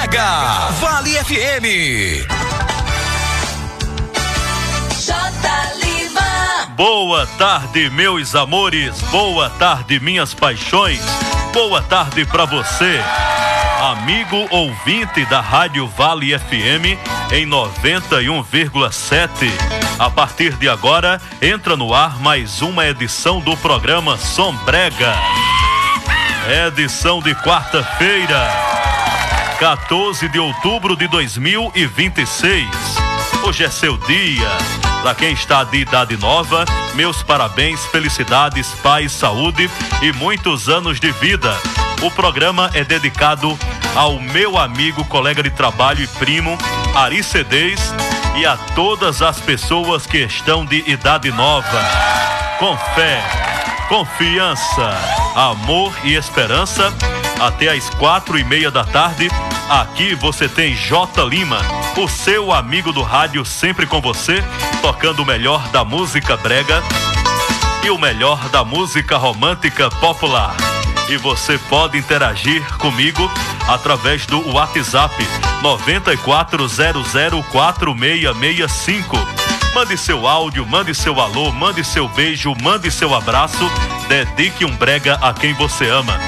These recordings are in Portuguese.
Brega, Vale FM. Boa tarde, meus amores. Boa tarde, minhas paixões. Boa tarde pra você, amigo ouvinte da Rádio Vale FM em 91,7. A partir de agora, entra no ar mais uma edição do programa Som Brega. Edição de quarta-feira, 14 de outubro de 2026. Hoje é seu dia. Para quem está de idade nova, meus parabéns, felicidades, paz, saúde e muitos anos de vida. O programa é dedicado ao meu amigo, colega de trabalho e primo, Ari Cedês, e a todas as pessoas que estão de idade nova. Com fé, confiança, amor e esperança, até às 4:30 da tarde, aqui você tem J. Lima, o seu amigo do rádio, sempre com você, tocando o melhor da música brega e o melhor da música romântica popular. E você pode interagir comigo através do WhatsApp 94004665. Mande seu áudio, mande seu alô, mande seu beijo, mande seu abraço, dedique um brega a quem você ama.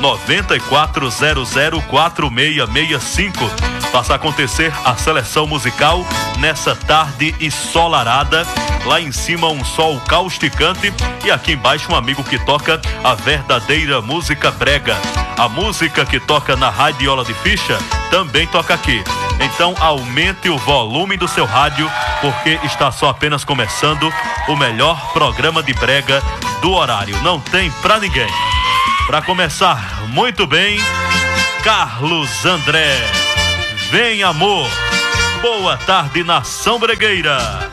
94004665. Faça acontecer a seleção musical nessa tarde ensolarada. Lá em cima um sol causticante e aqui embaixo um amigo que toca a verdadeira música brega. A música que toca na radiola de ficha também toca aqui. Então aumente o volume do seu rádio, porque está só apenas começando o melhor programa de brega do horário. Não tem pra ninguém. Para começar muito bem, Carlos André. Vem, amor. Boa tarde, nação bregueira.